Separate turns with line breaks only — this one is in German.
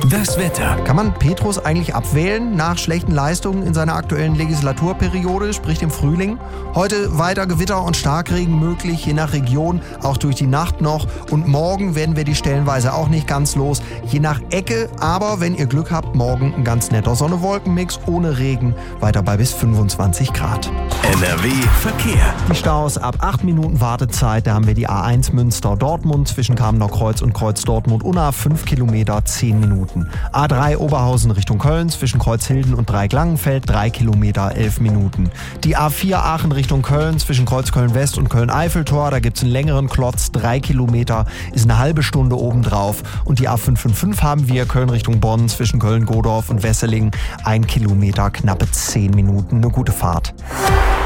Das Wetter.
Kann man Petrus eigentlich abwählen nach schlechten Leistungen in seiner aktuellen Legislaturperiode, sprich dem Frühling? Heute weiter Gewitter und Starkregen möglich, je nach Region, auch durch die Nacht noch. Und morgen werden wir die stellenweise auch nicht ganz los, je nach Ecke. Aber wenn ihr Glück habt, morgen ein ganz netter Sonne-Wolken-Mix ohne Regen, weiter bei bis 25 Grad.
NRW Verkehr.
Die Staus ab 8 Minuten Wartezeit, da haben wir die A1 Münster-Dortmund zwischen Kamener Kreuz und Kreuz Dortmund-Unna, 5 Kilometer, 10 Minuten. A3 Oberhausen Richtung Köln zwischen Kreuzhilden und Dreieck-Langenfeld, 3 Kilometer, 11 Minuten. Die A4 Aachen Richtung Köln zwischen Kreuz Köln-West und Köln-Eiffeltor, da gibt es einen längeren Klotz, 3 Kilometer, ist eine halbe Stunde obendrauf. Und die A555 haben wir Köln Richtung Bonn zwischen Köln-Godorf und Wesseling, 1 Kilometer, knappe 10 Minuten, eine gute Fahrt.